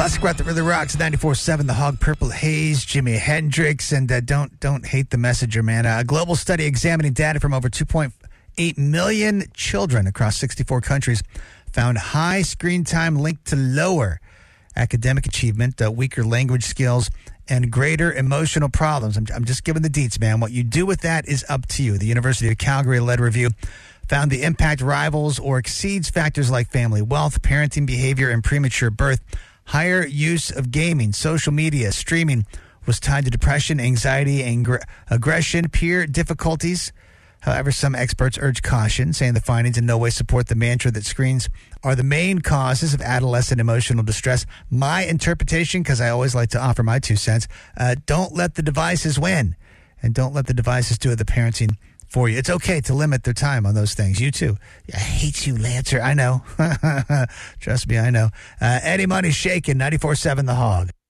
Classic rock that really rocks. 94.7 The Hog, Purple Haze, Jimi Hendrix, and don't hate the messenger, man. A global study examining data from over 2.8 million children across 64 countries found high screen time linked to lower academic achievement, weaker language skills, and greater emotional problems. I'm just giving the deets, man. What you do with that is up to you. The University of Calgary-led review found the impact rivals or exceeds factors like family wealth, parenting behavior, and premature birth. Higher use of gaming, social media, streaming was tied to depression, anxiety, aggression, peer difficulties. However, some experts urge caution, saying the findings in no way support the mantra that screens are the main causes of adolescent emotional distress. My interpretation, because I always like to offer my 2 cents, don't let the devices win, and don't let the devices do the parenting for you. It's okay to limit their time on those things. You too. I hate you, Lancer. I know. Trust me, I know. Eddie Money's shaking. 94.7 The Hog.